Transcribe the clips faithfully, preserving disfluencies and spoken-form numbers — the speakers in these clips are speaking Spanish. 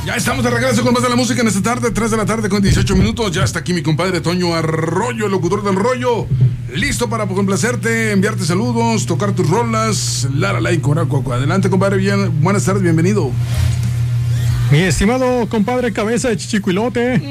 Ya estamos de regreso con más de la música en esta tarde, tres de la tarde con dieciocho minutos. Ya está aquí mi compadre Toño Arroyo, el locutor del rollo. Listo para complacerte, enviarte saludos, tocar tus rolas. Lara Lai Coracuaco. Adelante, compadre. Bien, buenas tardes, bienvenido. Mi estimado compadre Cabeza de Chichicuilote.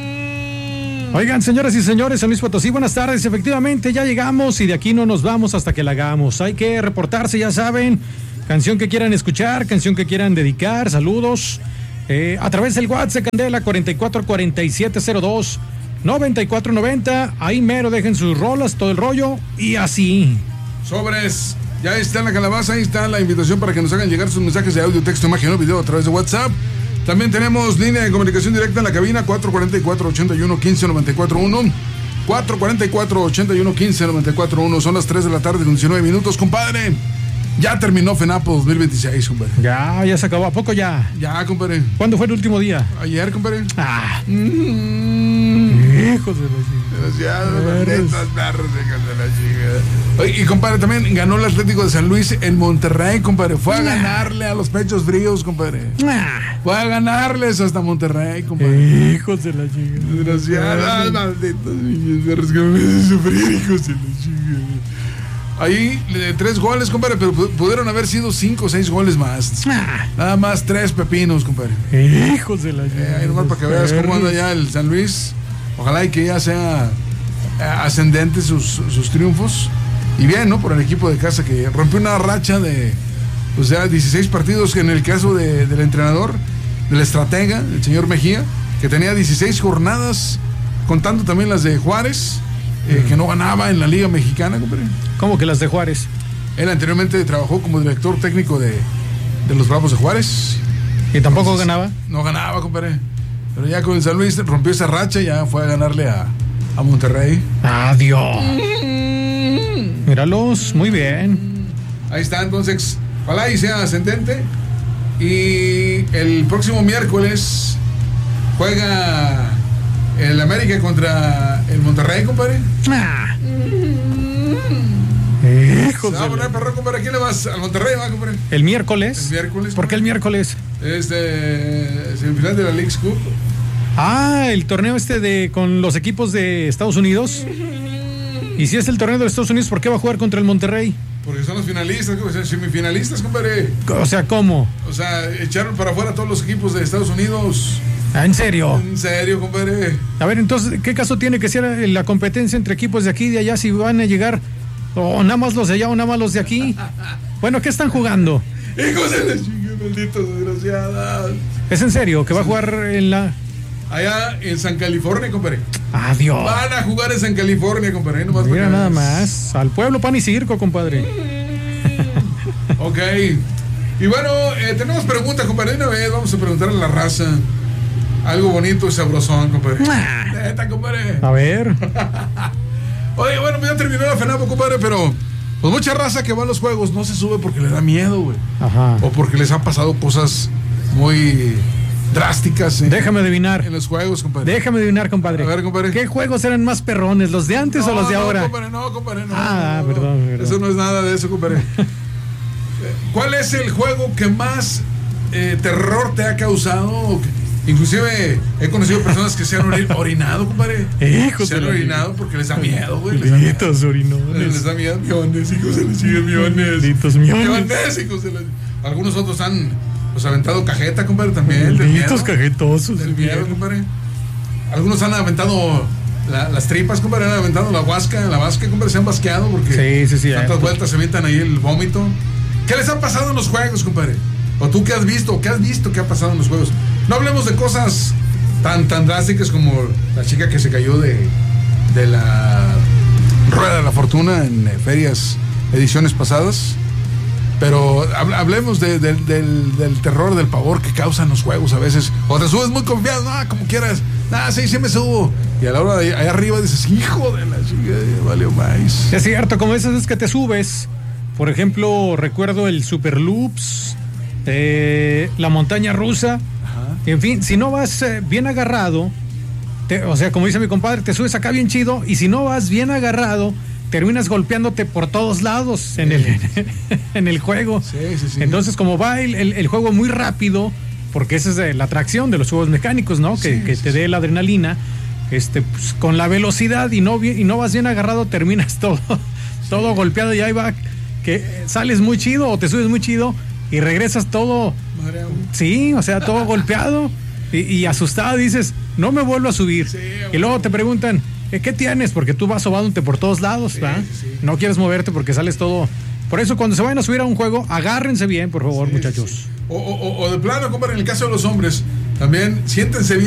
Oigan, señoras y señores, San Luis Potosí, buenas tardes. Efectivamente, ya llegamos y de aquí no nos vamos hasta que la hagamos. Hay que reportarse, ya saben. Canción que quieran escuchar, canción que quieran dedicar, saludos. Eh, a través del WhatsApp Candela cuarenta y cuatro cuarenta y siete cero dos noventa y cuatro noventa. Ahí mero dejen sus rolas, todo el rollo y así. Sobres. Ya está en la calabaza, ahí está la invitación para que nos hagan llegar sus mensajes de audio, texto, imagen o video a través de WhatsApp. También tenemos línea de comunicación directa en la cabina cuatro cuarenta y cuatro ochenta y uno quince noventa y cuatro uno. cuatro cuarenta y cuatro ochenta y uno quince noventa y cuatro uno. Son las tres de la tarde con diecinueve minutos, compadre. Ya terminó FENAPO dos mil veintiséis, compadre. Ya, ya se acabó. ¿A poco ya? Ya, compadre. ¿Cuándo fue el último día? Ayer, compadre. Ah. Mm. Hijos de la chingada. Malditos perros, hijos de la chingada. Oye, y compadre, también ganó el Atlético de San Luis en Monterrey, compadre. Fue a ganarle a los Pechos Fríos, compadre. Fue a ganarles hasta Monterrey, compadre. Hijos de la chingada. Desgraciados, malditos niños perros que me hacen sufrir, hijos de la chingada. Ahí eh, tres goles, compadre, pero pudieron haber sido cinco o seis goles más. Ah. Nada más tres pepinos, compadre. Hijos de la eh, Ahí nomás para que veas cómo anda ya el San Luis. Ojalá y que ya sea eh, ascendente sus, sus triunfos. Y bien, ¿no? Por el equipo de casa que rompió una racha de, o sea, dieciséis partidos en el caso de, del entrenador, del estratega, el señor Mejía, que tenía dieciséis jornadas, contando también las de Juárez. Eh, que no ganaba en la Liga Mexicana, compadre. ¿Cómo que las de Juárez? Él anteriormente trabajó como director técnico de, de los Bravos de Juárez. ¿Y tampoco Entonces, ganaba? No ganaba, compadre. Pero ya con el San Luis rompió esa racha y ya fue a ganarle a, a Monterrey. ¡Adiós! Mm. Míralos, muy bien. Ahí está, entonces, ojalá y sea ascendente. Y el próximo miércoles juega el América contra el Monterrey, compadre. Ah. Hijos. Se va a poner perro, compadre. ¿A quién le vas? ¿Al Monterrey, va, compadre? ¿El miércoles? El miércoles. ¿Por qué el miércoles? Este semifinal de la Leagues Cup. Ah, el torneo este de con los equipos de Estados Unidos. Y si es el torneo de los Estados Unidos, ¿por qué va a jugar contra el Monterrey? Porque son los finalistas, son semifinalistas, compadre. O sea, ¿cómo? O sea, echaron para afuera a todos los equipos de Estados Unidos. Ah, ¿en serio? En serio, compadre. A ver, entonces, ¿qué caso tiene que ser la competencia entre equipos de aquí y de allá si van a llegar o nada más los de allá o nada más los de aquí? Bueno, ¿qué están jugando? Hijos de la chingada, malditos desgraciadas. ¿Es en serio que va a jugar en la...? Allá en San California, compadre. Adiós. Van a jugar en San California, compadre. No más Mira nada más. Al pueblo, pan y circo, compadre. Ok. Y bueno, eh, tenemos preguntas, compadre. Una vez vamos a preguntarle a la raza. Algo bonito y sabrosón, compadre. Neta, compadre. A ver. Oye, bueno, pues ya terminó la FENAPO, compadre, pero pues mucha raza que va a los juegos no se sube porque le da miedo, güey. Ajá. O porque les han pasado cosas muy drásticas. En, Déjame adivinar. En los juegos, compadre. Déjame adivinar, compadre. A ver, compadre. ¿Qué juegos eran más perrones, los de antes no, o los de no, ahora? Compadre, no, compadre, no. Ah, no, perdón, no. perdón. Eso no es nada de eso, compadre. ¿Cuál es el juego que más eh, terror te ha causado? Inclusive he conocido personas que se han orin, orinado, compadre. Hijos se han orinado porque les da miedo, güey. Malditos orinones. Les da miedo. Miones, hijos de la chica, miones. Malditos miones. Miones, hijos de la... Algunos otros han pues, aventado cajeta, compadre, también. Malditos cajetosos. Del miedo, compadre. Algunos han aventado la, las tripas, compadre. Han aventado la huasca, la vasca, compadre. Se han basqueado porque sí, sí, sí, tantas eh, vueltas se avientan ahí el vómito. ¿Qué les ha pasado en los juegos, compadre? O tú qué has visto, qué has visto que ha pasado en los juegos. No hablemos de cosas tan, tan drásticas como la chica que se cayó de, de la Rueda de la Fortuna en eh, ferias, ediciones pasadas. Pero hablemos de, de, del, del terror, del pavor que causan los juegos a veces. O te subes muy confiado, ah, como quieras. Ah, sí, sí me subo. Y a la hora de ahí arriba dices, hijo de la chica, valió más. Es cierto, como esas es que te subes. Por ejemplo, recuerdo el Super Loops, eh, la montaña rusa. Ajá. En fin, si no vas eh, bien agarrado, te, o sea, como dice mi compadre, te subes acá bien chido. Y si no vas bien agarrado, terminas golpeándote por todos lados en, sí. el, en el juego. Sí, sí, sí. Entonces, como va el, el, el juego muy rápido, porque esa es de la atracción de los juegos mecánicos, ¿no? Que, sí, que sí, te dé la adrenalina. Este, pues, con la velocidad y no, y no vas bien agarrado, terminas todo, todo sí. golpeado y ahí va, que sales muy chido o te subes muy chido y regresas todo, Mario. sí, o sea, todo golpeado y, y asustado, dices, no me vuelvo a subir. Sí, y luego te preguntan, ¿qué tienes? Porque tú vas sobándote por todos lados, ¿verdad? Sí, sí. No quieres moverte porque sales todo. Por eso, cuando se vayan a subir a un juego, agárrense bien, por favor, sí, muchachos. Sí, sí. O, o, o de plano, compadre, en el caso de los hombres, también siéntense bien.